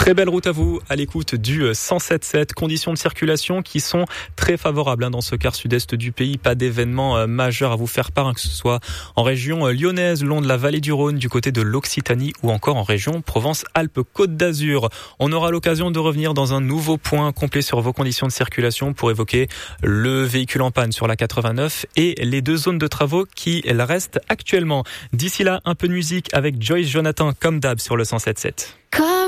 Très belle route à vous, à l'écoute du 107.7. Conditions de circulation qui sont très favorables dans ce quart sud-est du pays. Pas d'événements majeurs à vous faire part, que ce soit en région lyonnaise, long de la vallée du Rhône, du côté de l'Occitanie ou encore en région Provence-Alpes-Côte d'Azur. On aura l'occasion de revenir dans un nouveau point complet sur vos conditions de circulation pour évoquer le véhicule en panne sur la 89 et les 2 zones de travaux qui restent actuellement. D'ici là, un peu de musique avec Joyce Jonathan comme d'hab sur le 107.7.